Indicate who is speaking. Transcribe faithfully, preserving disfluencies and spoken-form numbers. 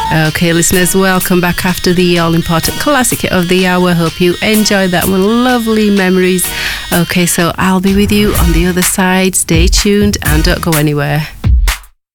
Speaker 1: Okay, listeners, welcome back after the all-important classic hit of the hour. Hope you enjoyed that one. Lovely memories. Okay, so I'll be with you on the other side. Stay tuned and don't go anywhere.